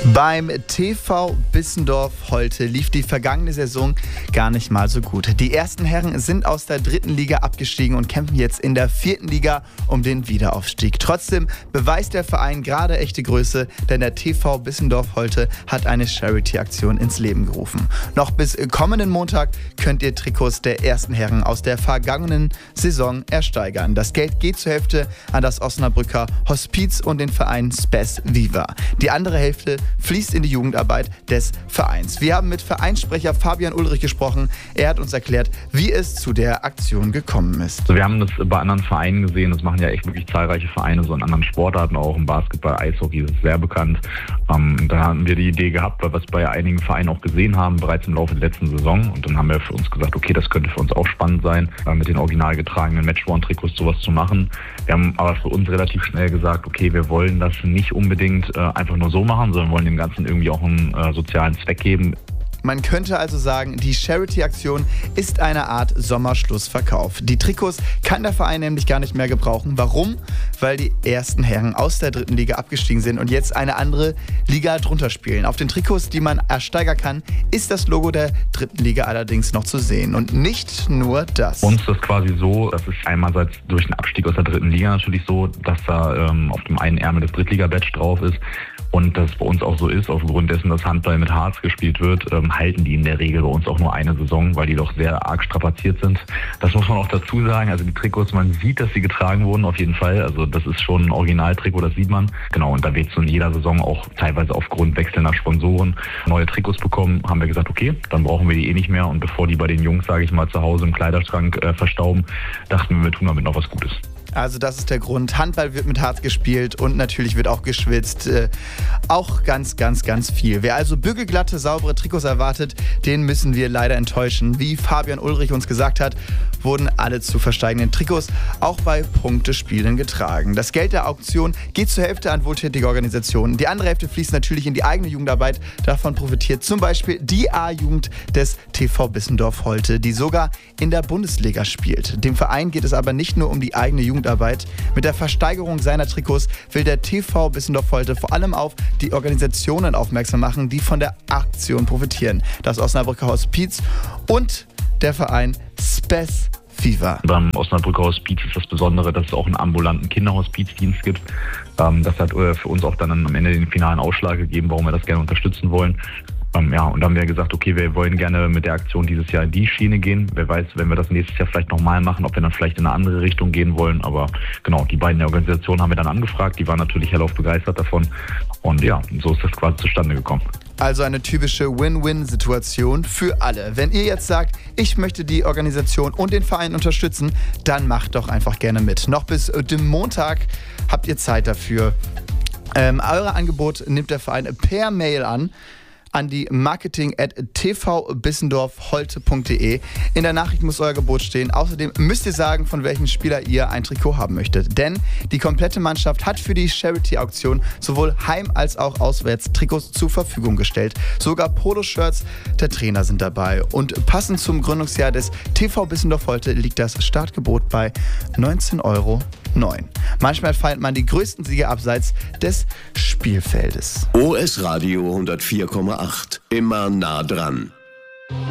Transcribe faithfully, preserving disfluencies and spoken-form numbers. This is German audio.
Beim T V Bissendorf Holte lief die vergangene Saison gar nicht mal so gut. Die ersten Herren sind aus der dritten Liga abgestiegen und kämpfen jetzt in der vierten Liga um den Wiederaufstieg. Trotzdem beweist der Verein gerade echte Größe, denn der T V Bissendorf Holte hat eine Charity-Aktion ins Leben gerufen. Noch bis kommenden Montag könnt ihr Trikots der ersten Herren aus der vergangenen Saison ersteigern. Das Geld geht zur Hälfte an das Osnabrücker Hospiz und den Verein Spes Viva. Die andere Hälfte fließt in die Jugendarbeit des Vereins. Wir haben mit Vereinssprecher Fabian Ulrich gesprochen. Er hat uns erklärt, wie es zu der Aktion gekommen ist. Also wir haben das bei anderen Vereinen gesehen. Das machen ja echt wirklich zahlreiche Vereine, so in anderen Sportarten auch. Im Basketball, Eishockey ist es sehr bekannt. Ähm, da haben wir die Idee gehabt, weil wir es bei einigen Vereinen auch gesehen haben, bereits im Laufe der letzten Saison. Und dann haben wir für uns gesagt, okay, das könnte für uns auch spannend sein, äh, mit den original getragenen Matchworn-Trikots sowas zu machen. Wir haben aber für uns relativ schnell gesagt, okay, wir wollen das nicht unbedingt äh, einfach nur so machen, sondern wollen dem Ganzen irgendwie auch einen äh, sozialen Zweck geben. Man könnte also sagen, die Charity-Aktion ist eine Art Sommerschlussverkauf. Die Trikots kann der Verein nämlich gar nicht mehr gebrauchen. Warum? Weil die ersten Herren aus der dritten Liga abgestiegen sind und jetzt eine andere Liga drunter spielen. Auf den Trikots, die man ersteigern kann, ist das Logo der dritten Liga allerdings noch zu sehen. Und nicht nur das. Uns ist das quasi so, das ist einerseits durch den Abstieg aus der dritten Liga natürlich so, dass da ähm, auf dem einen Ärmel das Drittliga-Badge drauf ist. Und das bei uns auch so ist, aufgrund dessen, dass Handball mit Harz gespielt wird, ähm, halten die in der Regel bei uns auch nur eine Saison, weil die doch sehr arg strapaziert sind. Das muss man auch dazu sagen. Also die Trikots, man sieht, dass sie getragen wurden auf jeden Fall. Also das ist schon ein Originaltrikot, das sieht man. Genau, und da wird es in jeder Saison auch teilweise aufgrund wechselnder Sponsoren neue Trikots bekommen. Haben wir gesagt, okay, dann brauchen wir die eh nicht mehr. Und bevor die bei den Jungs, sage ich mal, zu Hause im Kleiderschrank äh, verstauben, dachten wir, wir tun damit noch was Gutes. Also das ist der Grund. Handball wird mit Harz gespielt und natürlich wird auch geschwitzt. Äh, auch ganz, ganz, ganz viel. Wer also bügelglatte, saubere Trikots erwartet, den müssen wir leider enttäuschen. Wie Fabian Ulrich uns gesagt hat, wurden alle zu versteigenden Trikots auch bei Punktespielen getragen. Das Geld der Auktion geht zur Hälfte an wohltätige Organisationen. Die andere Hälfte fließt natürlich in die eigene Jugendarbeit. Davon profitiert zum Beispiel die A-Jugend des T V Bissendorf Holte, die sogar in der Bundesliga spielt. Dem Verein geht es aber nicht nur um die eigene Jugendarbeit. Mit der Versteigerung seiner Trikots will der T V Bissendorf Holte vor allem auf die Organisationen aufmerksam machen, die von der Aktion profitieren. Das Osnabrücker Hospiz und der Verein Spes Viva. Beim Osnabrücker Hospiz ist das Besondere, dass es auch einen ambulanten Kinderhospizdienst gibt. Das hat für uns auch dann am Ende den finalen Ausschlag gegeben, warum wir das gerne unterstützen wollen. Ähm, ja, und dann haben wir gesagt, okay, wir wollen gerne mit der Aktion dieses Jahr in die Schiene gehen. Wer weiß, wenn wir das nächstes Jahr vielleicht nochmal machen, ob wir dann vielleicht in eine andere Richtung gehen wollen. Aber genau, die beiden Organisationen haben wir dann angefragt. Die waren natürlich hellauf begeistert davon. Und ja, so ist das quasi zustande gekommen. Also eine typische Win-Win-Situation für alle. Wenn ihr jetzt sagt, ich möchte die Organisation und den Verein unterstützen, dann macht doch einfach gerne mit. Noch bis dem Montag habt ihr Zeit dafür. Ähm, euer Angebot nimmt der Verein per Mail an. an die marketing at t v bissendorf holte punkt d e. In der Nachricht muss euer Gebot stehen. Außerdem müsst ihr sagen, von welchem Spieler ihr ein Trikot haben möchtet. Denn die komplette Mannschaft hat für die Charity-Auktion sowohl Heim- als auch auswärts Trikots zur Verfügung gestellt. Sogar Poloshirts der Trainer sind dabei. Und passend zum Gründungsjahr des T V Bissendorf Holte liegt das Startgebot bei neunzehn Euro neun. Manchmal feiert man die größten Siege abseits des Spielfeldes. O S Radio hundertvier Komma acht. Immer nah dran.